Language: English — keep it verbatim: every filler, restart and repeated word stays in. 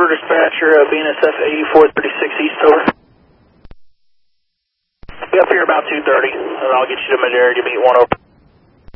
Denver dispatcher, uh, B N S F eighty-four thirty-six East, over. Be up here about two thirty, and I'll get you to Madera to meet one over.